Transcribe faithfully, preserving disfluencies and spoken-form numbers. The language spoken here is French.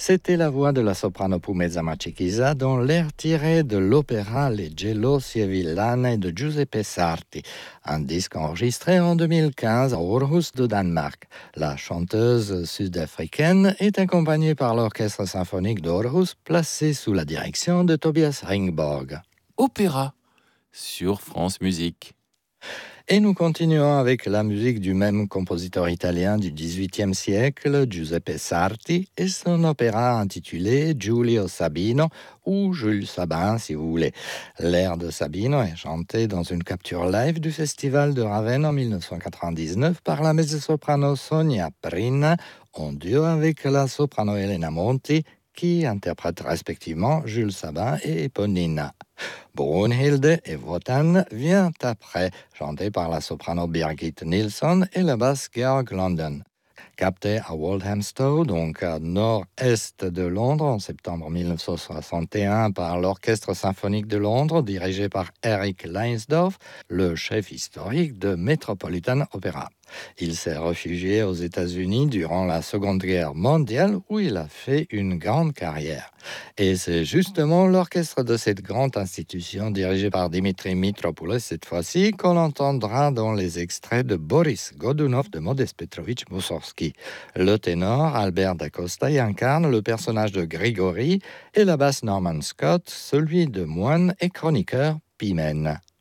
C'était la voix de la soprano Pumeza Macichisa dans l'air tiré de l'opéra Les Gelosi e Villane de Giuseppe Sarti, un disque enregistré en deux mille quinze à Aarhus de Danemark. La chanteuse sud-africaine est accompagnée par l'orchestre symphonique d'Aarhus, placé sous la direction de Tobias Ringborg. Opéra sur France Musique. Et nous continuons avec la musique du même compositeur italien du dix-huitième siècle, Giuseppe Sarti, et son opéra intitulé Giulio Sabino, ou Jules Sabin si vous voulez. L'air de Sabino est chanté dans une capture live du Festival de Ravenne en dix-neuf cent quatre-vingt-dix-neuf par la mezzo-soprano Sonia Prina, en duo avec la soprano Elena Monti, qui interprètent respectivement Jules Sabin et Eponina. Brunhilde et Wotan vient après, chanté par la soprano Birgit Nilsson et la basse Georg London. Capté à Walthamstow, donc à nord-est de Londres, en septembre dix-neuf cent soixante et un par l'Orchestre symphonique de Londres, dirigé par Eric Leinsdorf, le chef historique de Metropolitan Opera. Il s'est réfugié aux États-Unis durant la Seconde Guerre mondiale, où il a fait une grande carrière. Et c'est justement l'orchestre de cette grande institution, dirigé par Dimitri Mitropoulos cette fois-ci, qu'on entendra dans les extraits de Boris Godunov de Modest Petrovitch Mussorgsky. Le ténor, Albert d'Acosta, y incarne le personnage de Grigory, et la basse Norman Scott, celui de moine et chroniqueur Pimène.